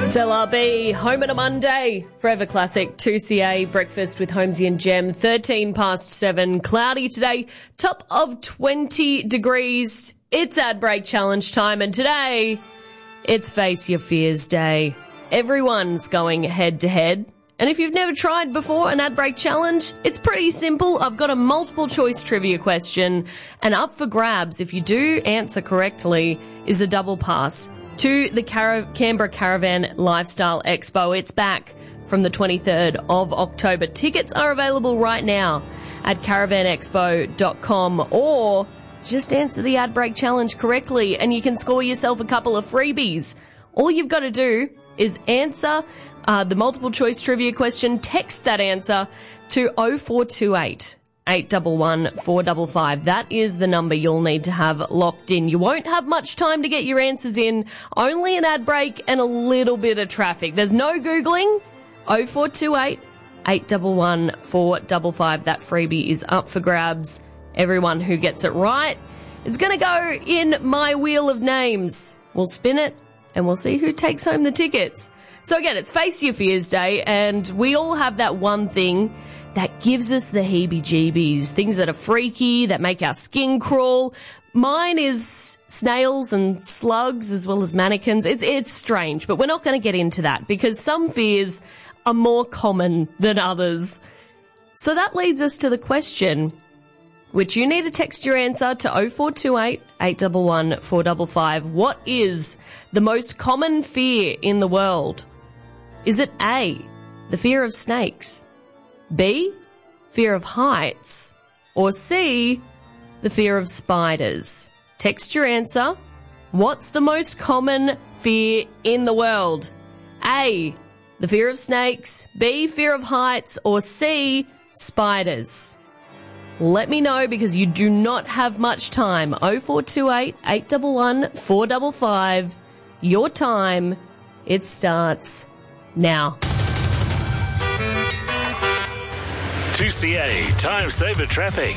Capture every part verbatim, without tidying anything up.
It's L R B, home on a Monday, Forever Classic, two C A, breakfast with Holmesy and Jem, thirteen past seven, cloudy today, top of twenty degrees. It's ad break challenge time, and today it's Face Your Fears Day. Everyone's going head to head. And if you've never tried before an ad break challenge, it's pretty simple. I've got a multiple choice trivia question, and up for grabs, if you do answer correctly, is a double pass to the Car- Canberra Caravan Lifestyle Expo. It's back from the twenty-third of October. Tickets are available right now at caravan expo dot com, or just answer the ad break challenge correctly and you can score yourself a couple of freebies. All you've got to do is answer uh, the multiple choice trivia question, text that answer to oh four two eight, eight one one, four five five. That is the number you'll need to have locked in. You won't have much time to get your answers in, only an ad break and a little bit of traffic. There's no Googling. oh four two eight, eight one one, four five five. That freebie is up for grabs. Everyone who gets it right is going to go in my wheel of names. We'll spin it and we'll see who takes home the tickets. So again, it's Face Your Fears Day, and we all have that one thing that gives us the heebie-jeebies, things that are freaky, that make our skin crawl. Mine is snails and slugs as well as mannequins. It's, it's strange, but we're not going to get into that because some fears are more common than others. So that leads us to the question, which you need to text your answer to oh four two eight, eight one one, four five five. What is the most common fear in the world? Is it A, the fear of snakes, B, fear of heights, or C, the fear of spiders? Text your answer. What's the most common fear in the world? A, the fear of snakes, B, fear of heights, or C, spiders? Let me know because you do not have much time. oh four two eight, eight one one, four five five. Your time, it starts now. two C A Time Saver Traffic.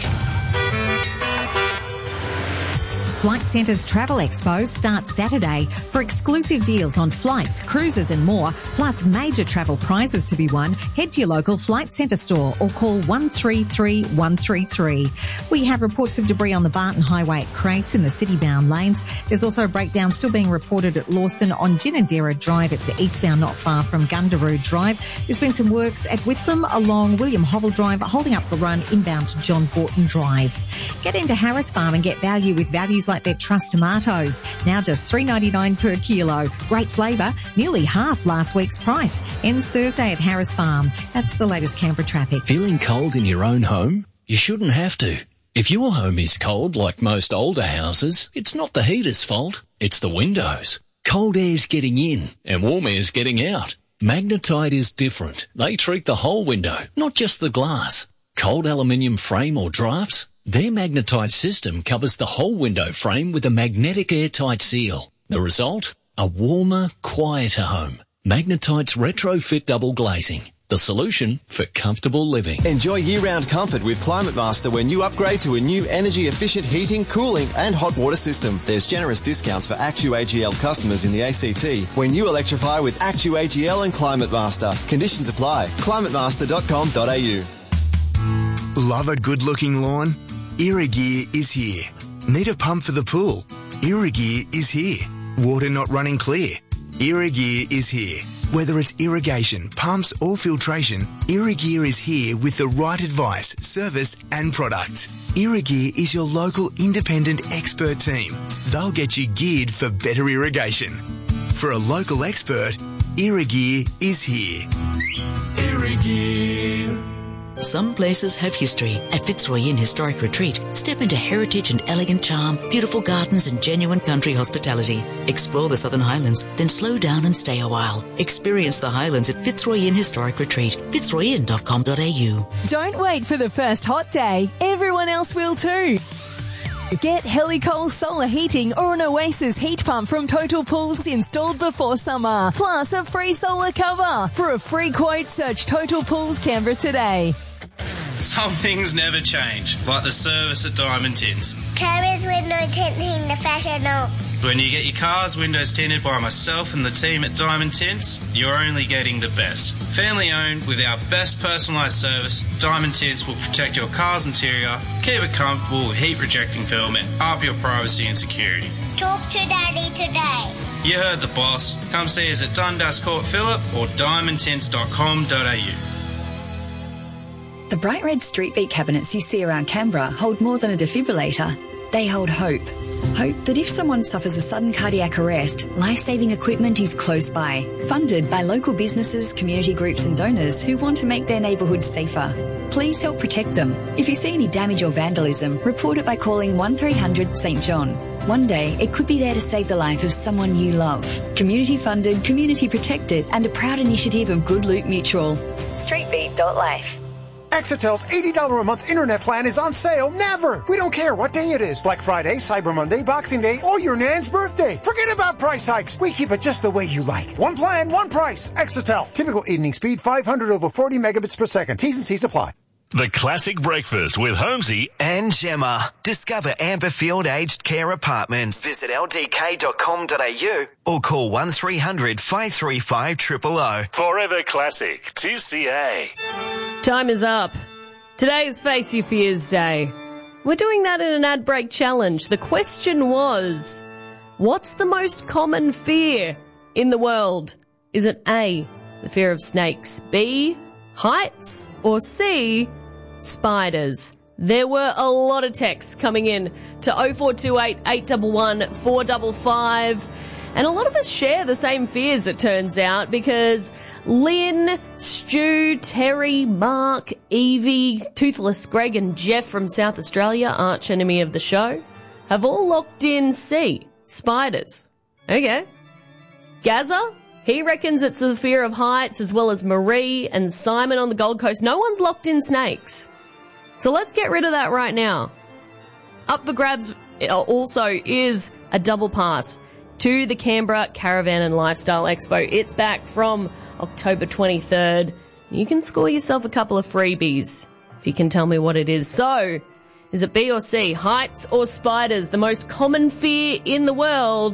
Flight Centre's Travel Expo starts Saturday. For exclusive deals on flights, cruises and more, plus major travel prizes to be won, head to your local Flight Centre store or call one three three, one three three. We have reports of debris on the Barton Highway at Crace in the city-bound lanes. There's also a breakdown still being reported at Lawson on Ginninderra Drive. It's eastbound not far from Gundaroo Drive. There's been some works at Whitlam along William Hovell Drive, holding up the run inbound to John Borton Drive. Get into Harris Farm and get value with values like their Trust tomatoes, now just three dollars ninety-nine per kilo. Great flavour, nearly half last week's price. Ends Thursday at Harris Farm. That's the latest Canberra traffic. Feeling cold in your own home? You shouldn't have to. If your home is cold, like most older houses, it's not the heater's fault, it's the windows. Cold air's getting in and warm air's getting out. Magnetite is different. They treat the whole window, not just the glass. Cold aluminium frame or drafts? Their Magnetite system covers the whole window frame with a magnetic airtight seal. The result? A warmer, quieter home. Magnetite's retrofit double glazing. The solution for comfortable living. Enjoy year-round comfort with Climate Master when you upgrade to a new energy-efficient heating, cooling and hot water system. There's generous discounts for Actu A G L customers in the A C T when you electrify with Actu A G L and Climate Master. Conditions apply. climate master dot com dot a u. Love a good-looking lawn? Irrigear is here. Need a pump for the pool? Irrigear is here. Water not running clear? Irrigear is here. Whether it's irrigation, pumps or filtration, Irrigear is here with the right advice, service and product. Irrigear is your local independent expert team. They'll get you geared for better irrigation. For a local expert, Irrigear is here. Irrigear. Some places have history. At Fitzroy Inn Historic Retreat, step into heritage and elegant charm, beautiful gardens and genuine country hospitality. Explore the Southern Highlands, then slow down and stay a while. Experience the Highlands at Fitzroy Inn Historic Retreat, fitzroy inn dot com dot a u. Don't wait for the first hot day. Everyone else will too. Get Helicoal solar heating or an Oasis heat pump from Total Pools installed before summer. Plus a free solar cover. For a free quote, search Total Pools Canberra today. Some things never change, like the service at Diamond Tins. Carers with no tinting the fashion notes. When you get your car's windows tinted by myself and the team at Diamond Tints, you're only getting the best. Family owned with our best personalised service, Diamond Tints will protect your car's interior, keep it comfortable with heat rejecting film and up your privacy and security. Talk to Daddy today. You heard the boss. Come see us at Dundas Court Phillip or diamond tints dot com dot a u. The bright red Street Beat cabinets you see around Canberra hold more than a defibrillator. They hold hope. Hope that if someone suffers a sudden cardiac arrest, life-saving equipment is close by. Funded by local businesses, community groups and donors who want to make their neighbourhoods safer. Please help protect them. If you see any damage or vandalism, report it by calling one three hundred St John. One day, it could be there to save the life of someone you love. Community funded, community protected and a proud initiative of Good Loop Mutual. street beat dot life. Exitel's eighty dollars a month internet plan is on sale never. We don't care what day it is. Black Friday, Cyber Monday, Boxing Day, or your nan's birthday. Forget about price hikes. We keep it just the way you like. One plan, one price. Exitel. Typical evening speed five hundred over forty megabits per second. T's and C's apply. The Classic Breakfast with Holmesy and Gemma. Discover Amberfield Aged Care Apartments. Visit l d k dot com dot a u or call one three hundred five three five zero zero zero. Forever Classic two C A. Time is up. Today is Face Your Fears Day. We're doing that in an ad break challenge. The question was, what's the most common fear in the world? Is it A, the fear of snakes, B, heights, or C, spiders? There were a lot of texts coming in to oh four two eight, eight one one, four five five. And a lot of us share the same fears, it turns out, because Lynn, Stu, Terry, Mark, Evie, Toothless Greg and Jeff from South Australia, arch enemy of the show, have all locked in C, spiders. Okay. Gaza, he reckons it's the fear of heights, as well as Marie and Simon on the Gold Coast. No one's locked in snakes. So let's get rid of that right now. Up for grabs also is a double pass to the Canberra Caravan and Lifestyle Expo. It's back from October twenty-third. You can score yourself a couple of freebies if you can tell me what it is. So, is it B or C? Heights or spiders? The most common fear in the world?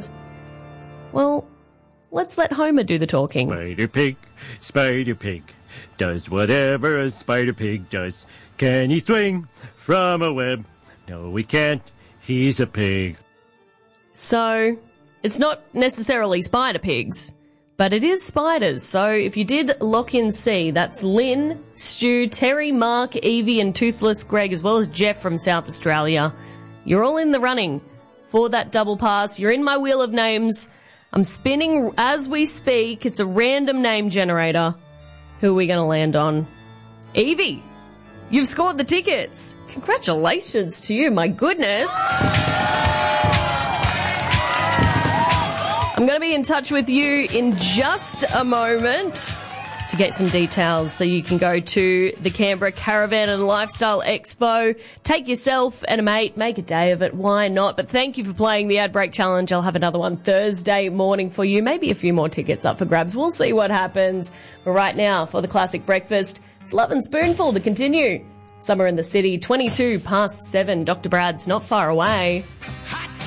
Well, let's let Homer do the talking. Spider Pig, Spider Pig, does whatever a Spider Pig does. Can he swing from a web? No, he can't. He's a pig. So, it's not necessarily spider pigs, but it is spiders. So if you did lock in C, that's Lynn, Stu, Terry, Mark, Evie and Toothless Greg, as well as Jeff from South Australia. You're all in the running for that double pass. You're in my wheel of names. I'm spinning as we speak. It's a random name generator. Who are we going to land on? Evie, you've scored the tickets. Congratulations to you. My goodness. I'm going to be in touch with you in just a moment to get some details so you can go to the Canberra Caravan and Lifestyle Expo. Take yourself and a mate, make a day of it. Why not? But thank you for playing the Ad Break Challenge. I'll have another one Thursday morning for you. Maybe a few more tickets up for grabs. We'll see what happens. But right now, for the Classic Breakfast, it's Love and Spoonful to continue. Summer in the City, twenty-two past seven. Doctor Brad's not far away.